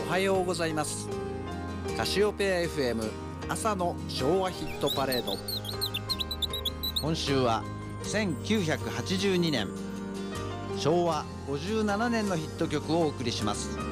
はようございます。カシオペア FM 朝の昭和ヒットパレード。今週は1982年昭和57年のヒット曲をお送りします。